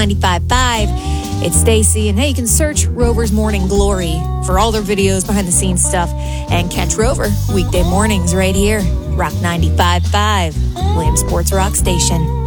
95.5. It's Stacy, and hey, you can search Rover's Morning Glory for all their videos, behind the scenes stuff, and catch Rover weekday mornings right here. Rock 95.5, Williams Sports Rock Station.